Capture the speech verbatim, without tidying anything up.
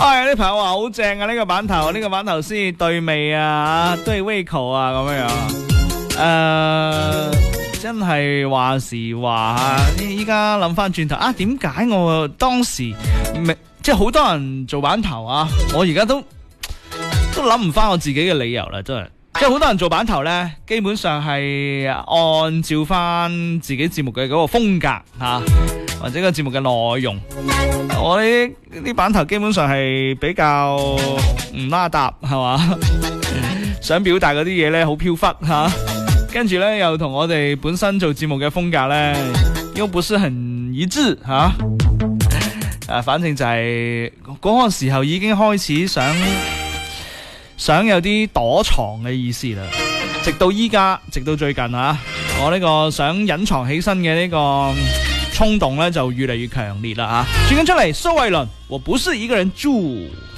哎，有啲朋友話好正啊，呢、這個版頭，呢、這個版頭先對味啊，對胃口啊，咁樣樣。誒、呃，真係話時話吓，依家諗翻轉頭啊，點解我當時未即係好多人做版頭啊？我而家都都諗唔翻我自己嘅理由啦，真係。即係好多人做版頭呢，基本上係按照翻自己節目嘅嗰個風格吓、啊，或者個節目嘅內容。我呢啲版頭基本上係比較唔拉搭，係嘛？想表達嗰啲嘢呢，好飄忽吓，跟住呢，又同我哋本身做節目嘅風格呢，又不是很一致吓。誒、啊，反正就係嗰個時候已經開始想。想有啲躲藏嘅意思啦，直到依家，直到最近啊，我呢個想隱藏起身嘅呢個衝動咧就越嚟越強烈啦啊！轉緊出嚟，蘇慧倫，我不是一個人住。